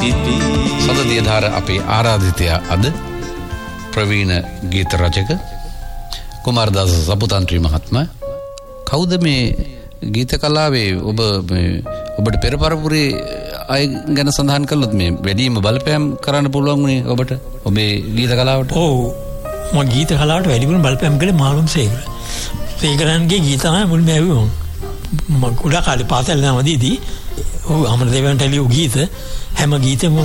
සදදියධාර අපේ ආරාධිතයා අද ප්‍රවීණ ගීත රචක කුමාරදාස සපුතන්ත්‍රි මහත්මයා. කවුද මේ ගීත කලාවේ ඔබට පෙර පරපුරේ අය ගැන සඳහන් කළොත් මේ වැඩිම බලපෑම් කරන්න පුළුවන් වුණේ ඔබට ඔබේ ගීත කලාවට? ඔව්, මම ගීත කලාවට වැඩිපුර බලපෑම් කළේ මාළුම් සේකර. සේකරන්ගේ ගීත තමයි මුල්ම ඇහුවේ මම කුඩා කාලේ පාසල් යනවාදී අමරදේවයන්ට ලියු ගීත හැම ගීතෙම